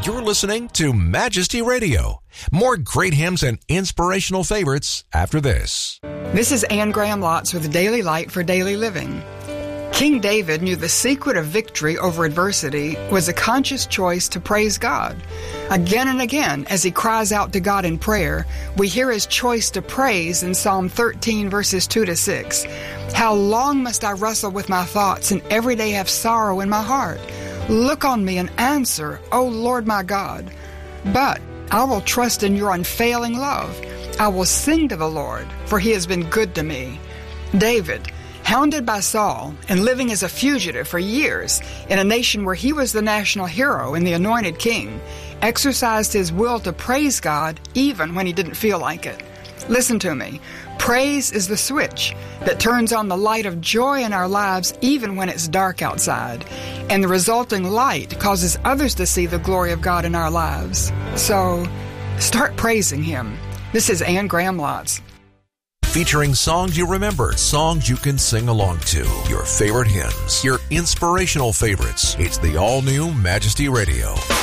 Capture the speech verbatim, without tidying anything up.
You're listening to Majesty Radio. More great hymns and inspirational favorites after this. This is Anne Graham Lotz with Daily Light for Daily Living. King David knew the secret of victory over adversity was a conscious choice to praise God. Again and again, as he cries out to God in prayer, we hear his choice to praise in Psalm thirteen, verses two to six. How long must I wrestle with my thoughts and every day have sorrow in my heart? Look on me and answer, O Lord my God. But I will trust in your unfailing love. I will sing to the Lord, for he has been good to me. David, hounded by Saul and living as a fugitive for years in a nation where he was the national hero and the anointed king, exercised his will to praise God even when he didn't feel like it. Listen to me. Praise is the switch that turns on the light of joy in our lives even when it's dark outside, and the resulting light causes others to see the glory of God in our lives. So, start praising him. This is Anne Graham Lotz. Featuring songs you remember, songs you can sing along to, your favorite hymns, your inspirational favorites. It's the all-new Majesty Radio.